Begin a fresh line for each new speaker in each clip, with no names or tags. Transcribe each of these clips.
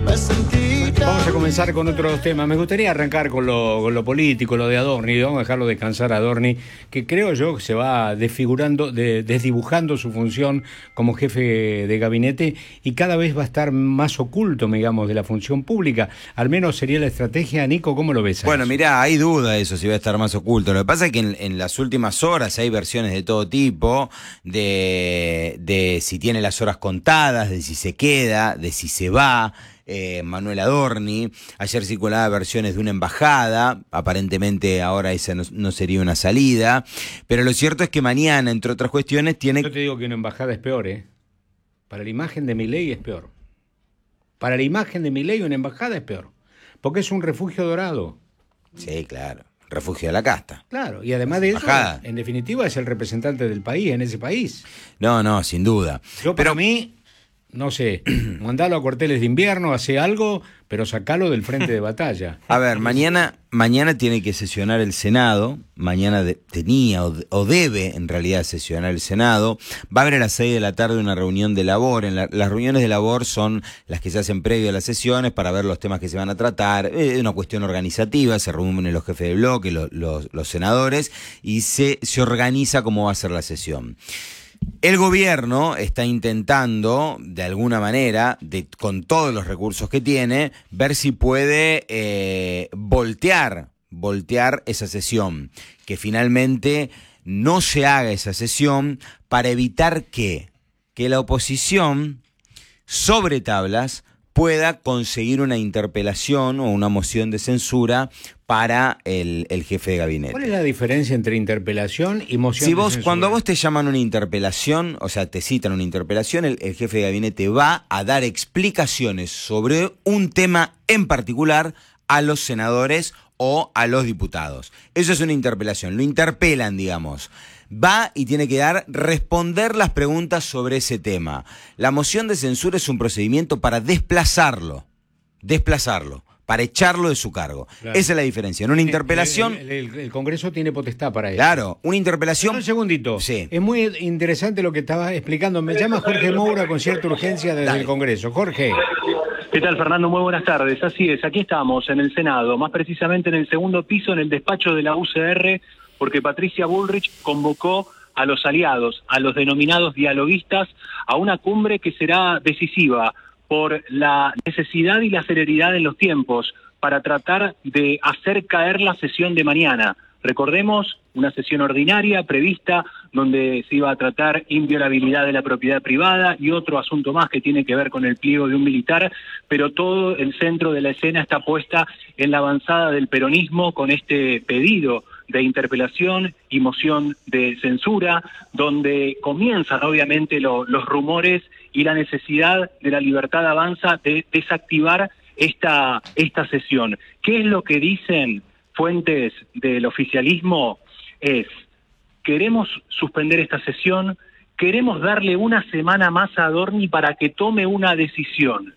Vamos a comenzar con otros temas. Me gustaría arrancar con lo político, lo de Adorni. Vamos a dejarlo descansar a Adorni, que creo yo que se va desfigurando, desdibujando su función como jefe de gabinete y cada vez va a estar más oculto, digamos, de la función pública. Al menos sería la estrategia. Nico, ¿cómo lo ves?
Bueno, mirá, hay duda de eso, si va a estar más oculto. Lo que pasa es que en las últimas horas hay versiones de todo tipo, de si tiene las horas contadas, de si se queda, de si se va. Manuel Adorni, ayer circulaban versiones de una embajada, aparentemente ahora esa no sería una salida, pero lo cierto es que mañana, entre otras cuestiones, tiene...
Yo te digo que una embajada es peor, ¿eh? Para la imagen de Milei es peor. Para la imagen de Milei una embajada es peor, porque es un refugio dorado.
Sí, claro, refugio de la casta.
Claro, y además de eso,
embajada,
en definitiva, es el representante del país, en ese país.
No, sin duda.
Para mí... No sé, mandalo a cuarteles de invierno, hace algo, pero sacalo del frente de batalla.
A ver, mañana tiene que sesionar el Senado, mañana tenía o debe en realidad sesionar el Senado. Va a haber a las 6 de la tarde una reunión de labor. Las reuniones de labor son las que se hacen previo a las sesiones para ver los temas que se van a tratar. Es una cuestión organizativa, se reúnen los jefes de bloque, los senadores, y se organiza cómo va a ser la sesión. El gobierno está intentando, de alguna manera, con todos los recursos que tiene, ver si puede voltear esa sesión, que finalmente no se haga esa sesión para evitar que la oposición, sobre tablas, pueda conseguir una interpelación o una moción de censura para el jefe de gabinete.
¿Cuál es la diferencia entre interpelación y moción de censura?
Cuando a vos te llaman una interpelación, o sea, te citan una interpelación, el jefe de gabinete va a dar explicaciones sobre un tema en particular a los senadores o a los diputados. Eso es una interpelación, lo interpelan, digamos. Va y tiene que responder las preguntas sobre ese tema. La moción de censura es un procedimiento para desplazarlo, para echarlo de su cargo. Claro. Esa es la diferencia. En una interpelación...
El Congreso tiene potestad para eso.
Claro, una interpelación...
Un segundito.
Sí.
Es muy interesante lo que estabas explicando. Me llama Jorge Moura con cierta urgencia desde el Congreso. Jorge.
¿Qué tal, Fernando? Muy buenas tardes. Así es, aquí estamos en el Senado, más precisamente en el segundo piso, en el despacho de la UCR, porque Patricia Bullrich convocó a los aliados, a los denominados dialoguistas, a una cumbre que será decisiva por la necesidad y la celeridad en los tiempos para tratar de hacer caer la sesión de mañana. Recordemos, una sesión ordinaria prevista donde se iba a tratar inviolabilidad de la propiedad privada y otro asunto más que tiene que ver con el pliego de un militar, pero todo el centro de la escena está puesta en la avanzada del peronismo con este pedido de interpelación y moción de censura, donde comienzan obviamente los rumores y la necesidad de la Libertad Avanza de desactivar esta sesión. ¿Qué es lo que dicen fuentes del oficialismo? Queremos suspender esta sesión, queremos darle una semana más a Adorni para que tome una decisión.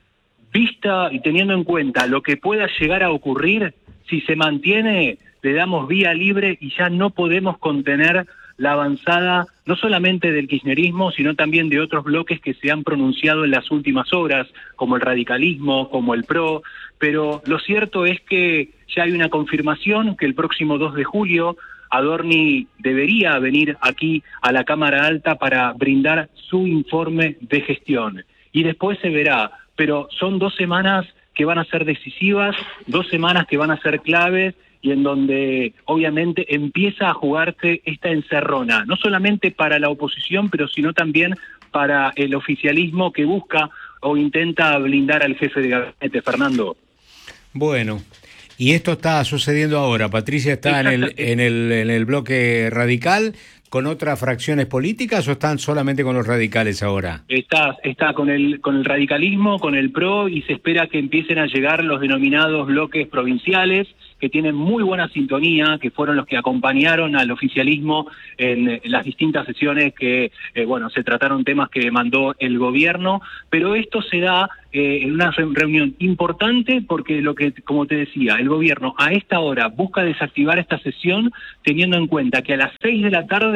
Vista y teniendo en cuenta lo que pueda llegar a ocurrir, si se mantiene, le damos vía libre y ya no podemos contener la avanzada, no solamente del kirchnerismo, sino también de otros bloques que se han pronunciado en las últimas horas, como el radicalismo, como el PRO, pero lo cierto es que ya hay una confirmación que el próximo 2 de julio Adorni debería venir aquí a la Cámara Alta para brindar su informe de gestión. Y después se verá, pero son 2 semanas que van a ser decisivas, 2 semanas que van a ser claves, y en donde obviamente empieza a jugarse esta encerrona, no solamente para la oposición, pero sino también para el oficialismo que busca o intenta blindar al jefe de gabinete, Fernando.
Bueno, y esto está sucediendo ahora. Patricia está en el bloque radical con otras fracciones políticas, o están solamente con los radicales ahora?
Está con el radicalismo, con el PRO, y se espera que empiecen a llegar los denominados bloques provinciales, que tienen muy buena sintonía, que fueron los que acompañaron al oficialismo en las distintas sesiones que, se trataron temas que mandó el gobierno, pero esto se da en una reunión importante porque como te decía, el gobierno a esta hora busca desactivar esta sesión teniendo en cuenta que a las 6 de la tarde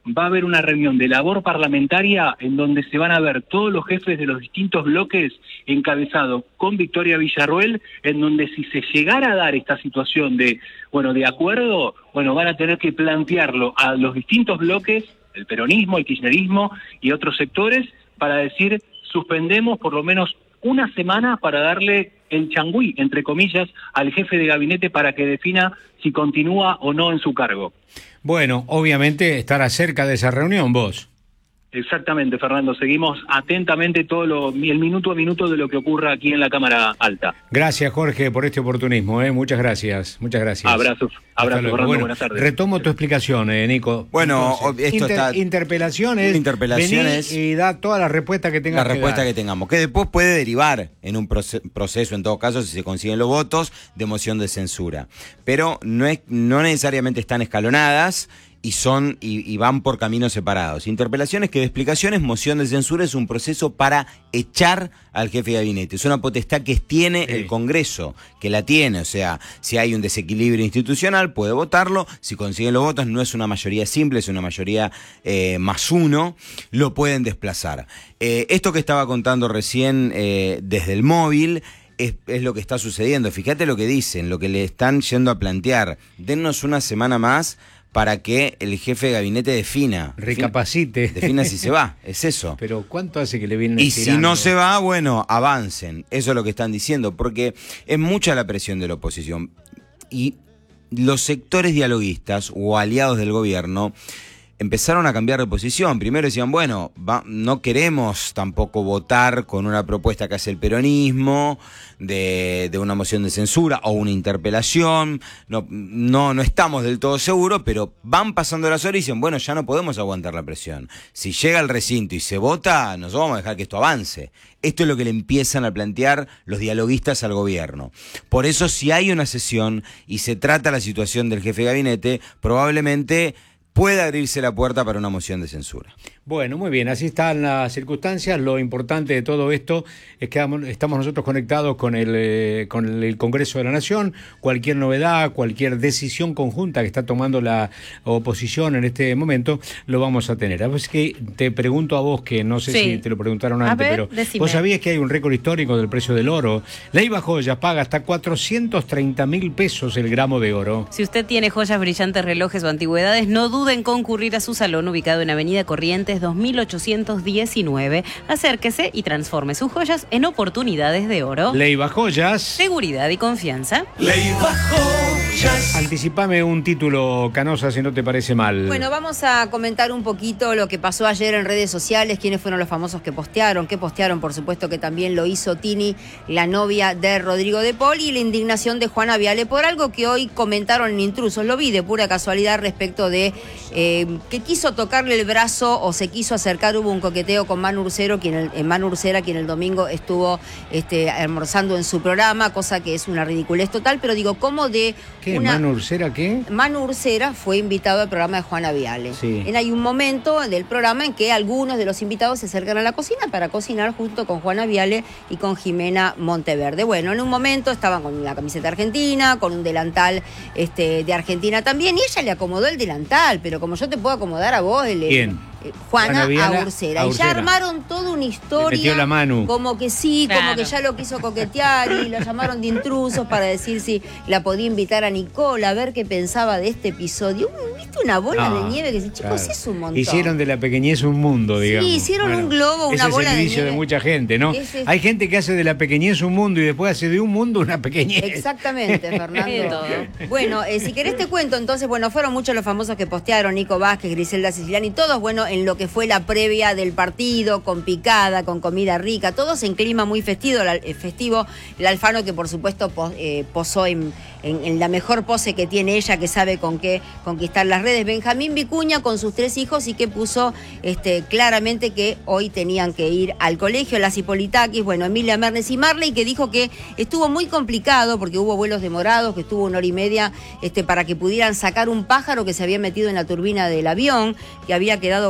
va a haber una reunión de labor parlamentaria en donde se van a ver todos los jefes de los distintos bloques encabezados con Victoria Villarroel, en donde si se llegara a dar esta situación de acuerdo, van a tener que plantearlo a los distintos bloques, el peronismo, el kirchnerismo y otros sectores, para decir, suspendemos por lo menos una semana para darle el changüí, entre comillas, al jefe de gabinete para que defina si continúa o no en su cargo.
Bueno, obviamente estará cerca de esa reunión vos.
Exactamente, Fernando. Seguimos atentamente el minuto a minuto de lo que ocurra aquí en la Cámara Alta.
Gracias, Jorge, por este oportunismo. Muchas gracias.
Abrazos, Fernando.
Bueno,
buenas tardes.
Retomo tu explicación, Nico.
Bueno,
entonces,
esto está...
Interpelaciones. Y da toda la respuesta que tengas.
La respuesta que tengamos, que después puede derivar en un proceso, en todo caso, si se consiguen los votos, de moción de censura. Pero no necesariamente están escalonadas, y van por caminos separados. Interpelaciones que de explicaciones, moción de censura es un proceso para echar al jefe de gabinete. Es una potestad que tiene el Congreso, que la tiene. O sea, si hay un desequilibrio institucional, puede votarlo. Si consiguen los votos, no es una mayoría simple, es una mayoría +1, lo pueden desplazar. Esto que estaba contando recién desde el móvil es lo que está sucediendo. Fíjate lo que dicen, lo que le están yendo a plantear. Dennos una semana más para que el jefe de gabinete
recapacite.
Defina si se va, es eso.
Pero ¿cuánto hace que le vienen
Y
estirando?
si no se va, avancen. Eso es lo que están diciendo, porque es mucha la presión de la oposición. Y los sectores dialoguistas o aliados del gobierno empezaron a cambiar de posición. Primero decían, no queremos tampoco votar con una propuesta que hace el peronismo de una moción de censura o una interpelación. No estamos del todo seguros, pero van pasando las horas y dicen, ya no podemos aguantar la presión. Si llega al recinto y se vota, nos vamos a dejar que esto avance. Esto es lo que le empiezan a plantear los dialoguistas al gobierno. Por eso, si hay una sesión y se trata la situación del jefe de gabinete, probablemente puede abrirse la puerta para una moción de censura.
Bueno, muy bien, así están las circunstancias. Lo importante de todo esto es que estamos nosotros conectados con el Congreso de la Nación. Cualquier novedad, cualquier decisión conjunta que está tomando la oposición en este momento, lo vamos a tener. Así que te pregunto a vos, que no sé si te lo preguntaron antes, pero decime. ¿Vos sabías que hay un récord histórico del precio del oro? Leiva Joyas paga hasta 430.000 pesos el gramo de oro.
Si usted tiene joyas, brillantes, relojes o antigüedades, no dude en concurrir a su salón ubicado en Avenida Corrientes 2819. Acérquese y transforme sus joyas en oportunidades de oro.
Leiva Joyas.
Seguridad y confianza.
Leiva Joyas.
Anticipame un título, Canosa, si no te parece mal.
Bueno, vamos a comentar un poquito lo que pasó ayer en redes sociales, quiénes fueron los famosos que postearon, por supuesto que también lo hizo Tini, la novia de Rodrigo de Paul, y la indignación de Juana Viale por algo que hoy comentaron en Intrusos. Lo vi de pura casualidad respecto de que quiso tocarle el brazo o se quiso acercar. Hubo un coqueteo con Manu Ursera, quien el domingo estuvo almorzando en su programa, cosa que es una ridiculez total, pero digo, ¿cómo de
¿Qué? ¿Manu Ursera qué?
Manu Ursera fue invitado al programa de Juana Viale.
Sí.
Hay un momento del programa en que algunos de los invitados se acercan a la cocina para cocinar junto con Juana Viale y con Jimena Monteverde. Bueno, en un momento estaban con la camiseta argentina, con un delantal de Argentina también, y ella le acomodó el delantal, pero como yo te puedo acomodar a vos,
¿Quién?
Juana
Viale,
a Ursera.
a
Y
Ursera.
ya armaron toda una historia.
Le metió la mano.
Como que sí,
Claro.
como que ya lo quiso coquetear y lo llamaron de Intrusos para decir si la podía invitar a Nicole a ver qué pensaba de este episodio. ¿Viste una bola de nieve que dice, chicos,
claro.
es un montón?
Hicieron de la pequeñez un mundo, digamos.
Sí, hicieron un globo, una
ese
bola
es
de
el vicio
nieve.
de mucha gente, ¿no? Hay gente que hace de la pequeñez un mundo y después hace de un mundo una pequeñez.
Exactamente,
De
Fernando.
todo.
Bueno, si querés te cuento, entonces, fueron muchos los famosos que postearon, Nico Vázquez, Griselda Siciliani, todos, en lo que fue la previa del partido, con picada, con comida rica, todos en clima muy festivo. El Alfano, que por supuesto posó en la mejor pose que tiene ella, que sabe con qué conquistar las redes. Benjamín Vicuña con sus 3 hijos y que puso claramente que hoy tenían que ir al colegio. Las Hipolitakis, Emilia Mernes y Marley, que dijo que estuvo muy complicado porque hubo vuelos demorados, que estuvo 1 hora y media para que pudieran sacar un pájaro que se había metido en la turbina del avión, que había quedado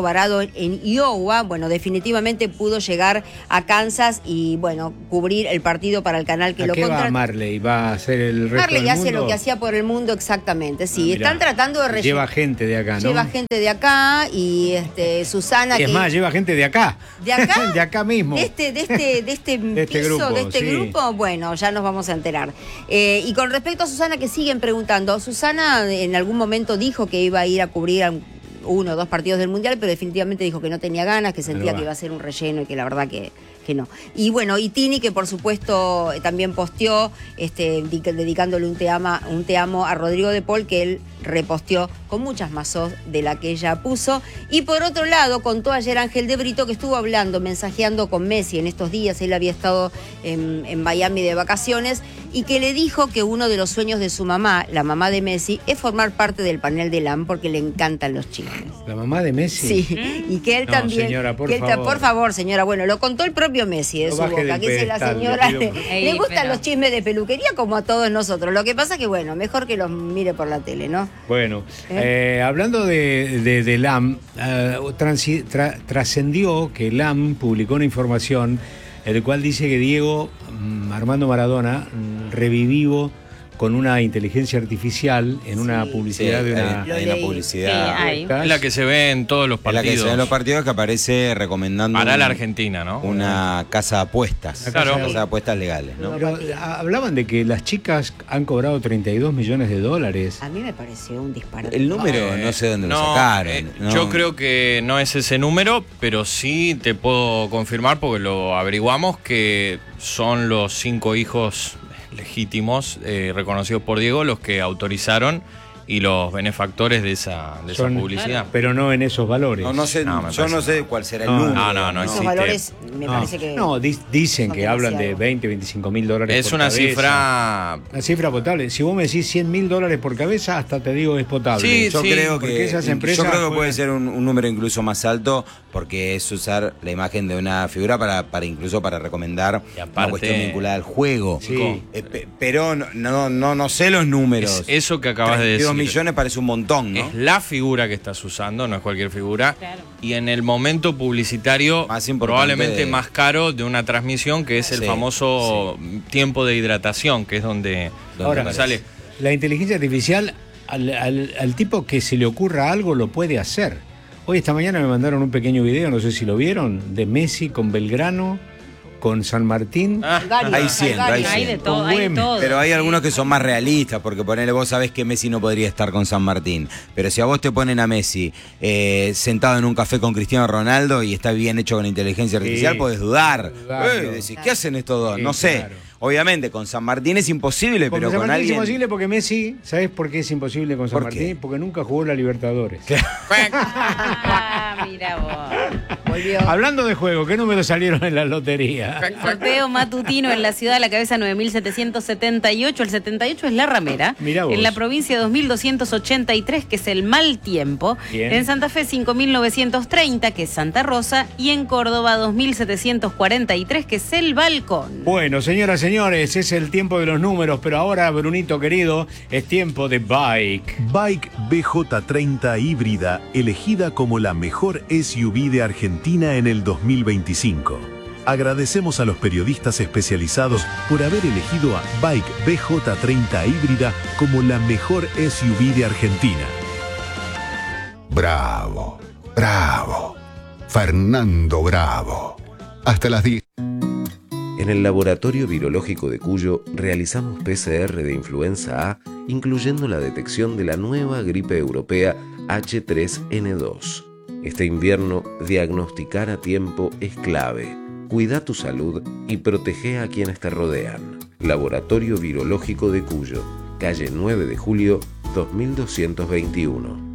varado en Iowa, bueno, definitivamente pudo llegar a Kansas y, bueno, cubrir el partido para el canal que
¿A
lo
qué va
contrató.
Marley? ¿Va a hacer el resto
Marley
del
hace
mundo?
lo que hacía por el mundo exactamente, sí.
Mirá.
Están tratando de rellenar.
Lleva gente de acá, ¿no?
Lleva gente de acá y Susana.
Y es
que
más, lleva gente de acá.
¿De acá?
De acá mismo.
De este grupo, bueno, ya nos vamos a enterar. Y con respecto a Susana, que siguen preguntando, Susana en algún momento dijo que iba a ir a cubrir a 1 o 2 partidos del Mundial, pero definitivamente dijo que no tenía ganas, que sentía que iba a ser un relleno y que la verdad que no. Y bueno, y Tini, que por supuesto también posteó, dedicándole un te amo a Rodrigo de Paul, que él reposteó con muchas más sos de la que ella puso. Y por otro lado, contó ayer Ángel de Brito que estuvo hablando, mensajeando con Messi en estos días. Él había estado en Miami de vacaciones y que le dijo que uno de los sueños de su mamá, la mamá de Messi, es formar parte del panel de LAM porque le encantan los chismes.
¿La mamá de Messi?
Sí, y que él
No,
también...
señora, por
que
favor.
Por favor, señora, bueno, lo contó el propio Messi de
No
su
baje
boca,
del
que dice la
pedestal,
señora,
le pido.
le gustan los chismes de peluquería como a todos nosotros. Lo que pasa que, bueno, mejor que los mire por la tele, ¿no?
Bueno, hablando de LAM, trascendió que LAM publicó una información en la cual dice que Diego Armando Maradona revivió con una inteligencia artificial en una publicidad de una...
Hay una publicidad.
Sí, hay.
¿Estás?
Es la que se ve en todos los
Es la
partidos.
que se ve en los partidos, que aparece recomendando
Para la Argentina, ¿no?
una casa de apuestas.
Claro.
Una casa de apuestas legales, ¿no?
Pero hablaban de que las chicas han cobrado $32 millones.
A mí me pareció un disparate.
El número no sé dónde lo sacaron. ¿no?
Yo creo que no es ese número, pero sí te puedo confirmar, porque lo averiguamos, que son los 5 hijos legítimos reconocidos por Diego los que autorizaron y los benefactores de esa publicidad.
Pero no en esos valores.
No sé,
No, me
yo no
parece
sé
no.
cuál será el
No,
número.
no
Esos
existe.
valores me parece que...
No, dicen
son
que hablan de
demasiado.
$20, $25.000
Es
por
una
cabeza.
cifra...
Una cifra potable. Si vos me decís $100.000 por cabeza, hasta te digo es potable.
Sí,
Yo creo
porque
que
esas empresas
yo creo que
juegan-
puede ser un número incluso más alto, porque es usar la imagen de una figura para incluso para recomendar
Y aparte-
una cuestión vinculada al juego.
Sí.
Pero no sé los números.
Es eso que acabas de
32
decir.
millones parece un montón, ¿no?
Es la figura que estás usando, no es cualquier figura.
Claro.
Y en el momento publicitario
Más importante
probablemente
de-
más caro de una transmisión, que es el
Sí,
famoso tiempo de hidratación, que es donde
Ahora,
sale.
La inteligencia artificial, al tipo que se le ocurra algo, lo puede hacer. Hoy, esta mañana me mandaron un pequeño video, no sé si lo vieron, de Messi con Belgrano, con San Martín.
Hay 100,
Hay de todo, hay de
Güemes.
todo.
Pero hay algunos que son más realistas, porque ponele, vos sabés que Messi no podría estar con San Martín. Pero si a vos te ponen a Messi sentado en un café con Cristiano Ronaldo y está bien hecho con inteligencia artificial,
Sí,
podés dudar.
dudarlo.
Decís, ¿qué hacen estos dos?
Sí,
No sé.
claro.
Obviamente, con San Martín es imposible,
Con
pero
San
con
Martín
alguien...
es imposible porque Messi, ¿sabes por qué es imposible con San
¿Por qué?
Martín? Porque nunca jugó la Libertadores.
Ah, mira vos.
Volvió.
Hablando de juego, ¿qué números salieron en la lotería?
Sorteo matutino en la ciudad de la cabeza 9.778. El 78 es la ramera.
Mirá vos.
En la provincia 2.283, que es el mal tiempo.
Bien.
En Santa Fe 5.930, que es Santa Rosa. Y en Córdoba 2.743, que es el balcón.
Bueno, señoras, señores, es el tiempo de los números, pero ahora, Brunito querido, es tiempo de Bike.
Bike BJ30 híbrida, elegida como la mejor SUV de Argentina en el 2025. Agradecemos a los periodistas especializados por haber elegido a Bike BJ30 híbrida como la mejor SUV de Argentina.
Bravo, bravo. Fernando Bravo. Hasta las 10.
En el Laboratorio Virológico de Cuyo realizamos PCR de influenza A, incluyendo la detección de la nueva gripe europea H3N2. Este invierno, diagnosticar a tiempo es clave. Cuida tu salud y protege a quienes te rodean. Laboratorio Virológico de Cuyo, calle 9 de julio, 2221.